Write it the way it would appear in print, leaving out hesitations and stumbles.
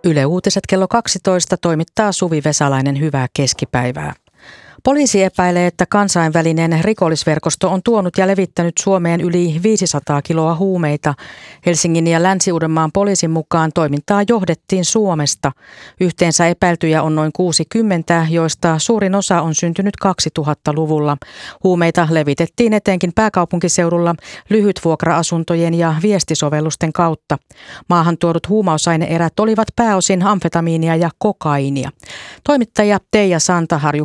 Yle Uutiset kello 12 toimittaa Suvi Vesalainen. Hyvää keskipäivää. Poliisi epäilee, että kansainvälinen rikollisverkosto on tuonut ja levittänyt Suomeen yli 500 kiloa huumeita. Helsingin ja Länsi-Uudenmaan poliisin mukaan toimintaa johdettiin Suomesta. Yhteensä epäiltyjä on noin 60, joista suurin osa on syntynyt 2000-luvulla. Huumeita levitettiin etenkin pääkaupunkiseudulla lyhytvuokra-asuntojen ja viestisovellusten kautta. Maahan tuodut huumausaine-erät olivat pääosin amfetamiinia ja kokaiinia. Toimittaja Teija Santaharju